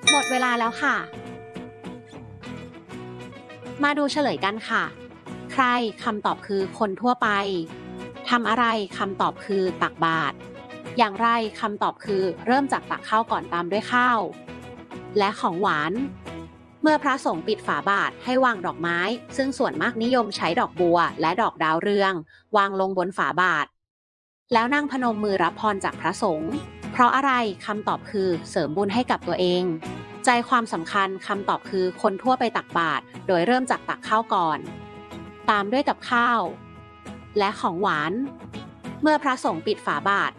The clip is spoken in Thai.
หมดเวลาแล้วค่ะ มาดูเฉลยกันค่ะ ใครคำตอบคือคนทั่วไป ทำอะไรคำตอบคือตักบาตร อย่างไรคำตอบคือเริ่มจากตักข้าวก่อนตามด้วยข้าว และของหวาน เมื่อพระสงฆ์ปิดฝาบาตรให้วางดอกไม้ ซึ่งส่วนมากนิยมใช้ดอกบัวและดอกดาวเรืองวางลงบนฝาบาตร แล้วนั่งพนมมือรับพรจากพระสงฆ์ เพราะอะไรคำตอบคือเสริมบุญให้กับตัวเอง ใจความสำคัญคำตอบคือคนทั่วไปตักบาตรโดยเริ่มจากตักข้าวก่อน ตามด้วยกับข้าวและของหวาน เมื่อพระสงฆ์ปิดฝาบาตร